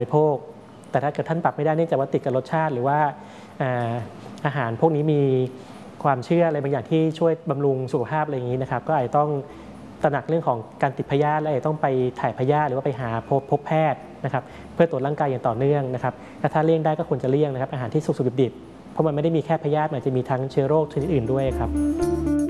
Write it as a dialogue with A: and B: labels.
A: บริโภคแต่ถ้าเกิดท่านปรับไม่ได้เนื่องจากว่าติดกับรสชาติหรือว่าอาหารพวกนี้มีความเชื่ออะไรบางอย่างที่ช่วยบำรุงสุขภาพอะไรอย่างนี้นะครับก็อาจจะต้องตระหนักเรื่องของการติดพยาธิและอาจจะต้องไปถ่ายพยาธิหรือว่าไปหาพบแพทย์นะครับเพื่อตรวจร่างกายอย่างต่อเนื่องนะครับและถ้าเลี่ยงได้ก็ควรจะเลี่ยงนะครับอาหารที่สุกดิบๆเพราะมันไม่ได้มีแค่พยาธิมันจะมีทั้งเชื้อโรคชนิดอื่นด้วยครับ